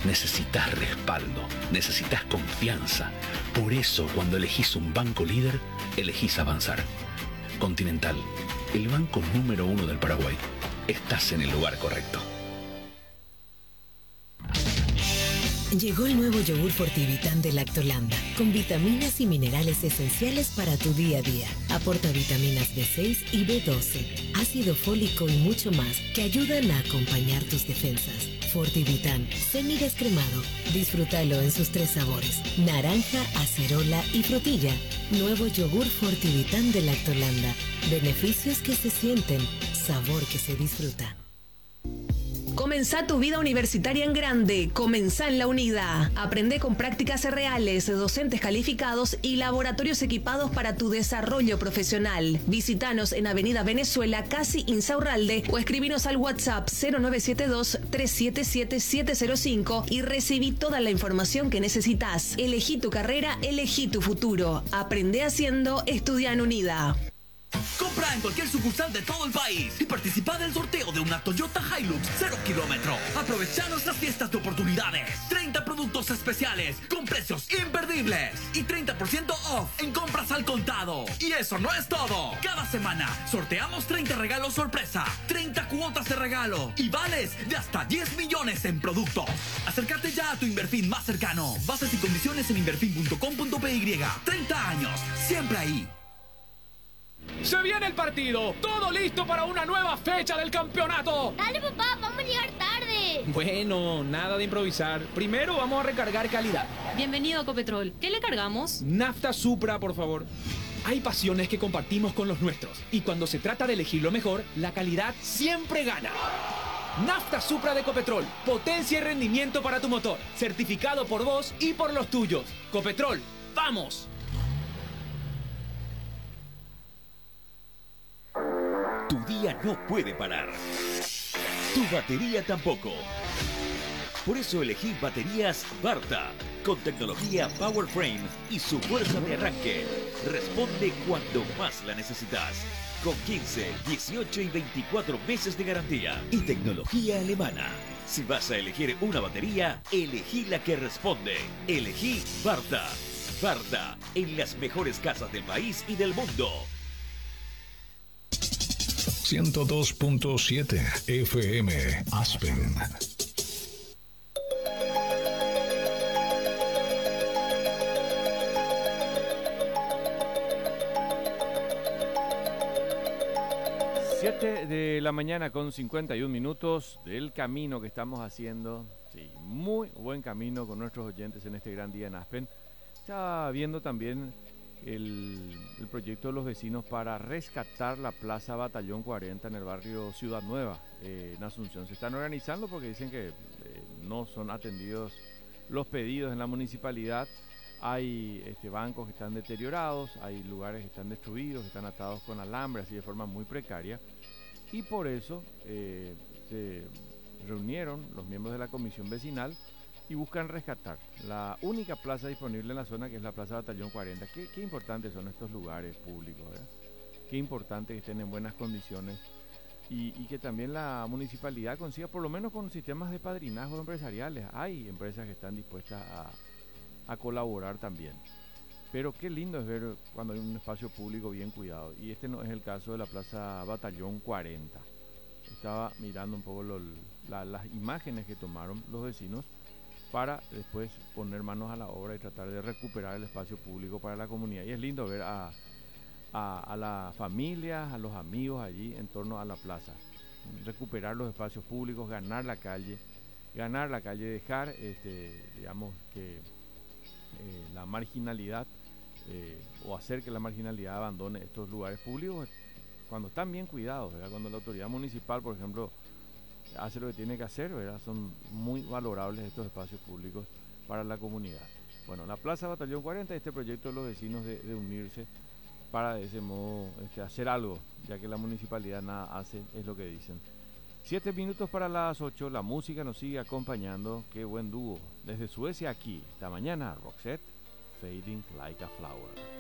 necesitas respaldo, necesitas confianza. Por eso, cuando elegís un banco líder, elegís Avanzar. Continental, el banco número 1 del Paraguay. Estás en el lugar correcto. Llegó el nuevo yogur Fortivitán de Lactolanda, con vitaminas y minerales esenciales para tu día a día. Aporta vitaminas B6 y B12, ácido fólico y mucho más que ayudan a acompañar tus defensas. Fortivitán, semidescremado. Disfrútalo en sus 3 sabores: naranja, acerola y frutilla. Nuevo yogur Fortivitán de Lactolanda. Beneficios que se sienten, sabor que se disfruta. Comenzá tu vida universitaria en grande. Comenzá en la UNIDA. Aprende con prácticas reales, docentes calificados y laboratorios equipados para tu desarrollo profesional. Visítanos en Avenida Venezuela, casi Insaurralde, o escribinos al WhatsApp 0972-377-705 y recibí toda la información que necesitas. Elegí tu carrera, elegí tu futuro. Aprende haciendo, estudia en UNIDA. Compra en cualquier sucursal de todo el país y participa del sorteo de una Toyota Hilux 0 kilómetro. Aprovecha nuestras fiestas de oportunidades. 30 productos especiales con precios imperdibles y 30% off en compras al contado. Y eso no es todo. Cada semana sorteamos 30 regalos sorpresa, 30 cuotas de regalo y vales de hasta 10 millones en productos. Acércate ya a tu Inverfin más cercano. Bases y condiciones en inverfin.com.py. 30 años, siempre ahí. ¡Se viene el partido! ¡Todo listo para una nueva fecha del campeonato! ¡Dale, papá! ¡Vamos a llegar tarde! Bueno, nada de improvisar. Primero vamos a recargar calidad. Bienvenido a Ecopetrol. ¿Qué le cargamos? Nafta Supra, por favor. Hay pasiones que compartimos con los nuestros. Y cuando se trata de elegir lo mejor, la calidad siempre gana. Nafta Supra de Ecopetrol. Potencia y rendimiento para tu motor. Certificado por vos y por los tuyos. Ecopetrol, ¡vamos! Tu día no puede parar. Tu batería tampoco. Por eso elegí baterías Varta, con tecnología PowerFrame y su fuerza de arranque. Responde cuando más la necesitas. Con 15, 18 y 24 meses de garantía. Y tecnología alemana. Si vas a elegir una batería, elegí la que responde. Elegí Varta. Varta, en las mejores casas del país y del mundo. 102.7 FM Aspen. Siete de la mañana con 51 minutos del camino que estamos haciendo. Sí, muy buen camino con nuestros oyentes en este gran día en Aspen. Está viendo también el proyecto de los vecinos para rescatar la Plaza Batallón 40 en el barrio Ciudad Nueva, en Asunción. Se están organizando porque dicen que no son atendidos los pedidos en la municipalidad. Hay bancos que están deteriorados, hay lugares que están destruidos, que están atados con alambre, así de forma muy precaria. Y por eso se reunieron los miembros de la comisión vecinal y buscan rescatar la única plaza disponible en la zona, que es la Plaza Batallón 40. Qué importantes son estos lugares públicos, ¿verdad? Qué importante que estén en buenas condiciones y que también la municipalidad consiga, por lo menos con sistemas de padrinazgo empresariales. Hay empresas que están dispuestas a colaborar también. Pero qué lindo es ver cuando hay un espacio público bien cuidado. Y este no es el caso de la Plaza Batallón 40. Estaba mirando un poco las imágenes que tomaron los vecinos para después poner manos a la obra y tratar de recuperar el espacio público para la comunidad. Y es lindo ver a las familias, a los amigos allí en torno a la plaza. Recuperar los espacios públicos, ganar la calle, dejar, digamos que la marginalidad o hacer que la marginalidad abandone estos lugares públicos cuando están bien cuidados, ¿verdad? Cuando la autoridad municipal, por ejemplo, hace lo que tiene que hacer, ¿verdad? Son muy valorables estos espacios públicos para la comunidad. Bueno, la Plaza Batallón 40, este proyecto de los vecinos de unirse para de ese modo hacer algo, ya que la municipalidad nada hace, es lo que dicen. 7 minutos para las 8, la música nos sigue acompañando. Qué buen dúo. Desde Suecia aquí, esta mañana, Roxette, Fading Like a Flower.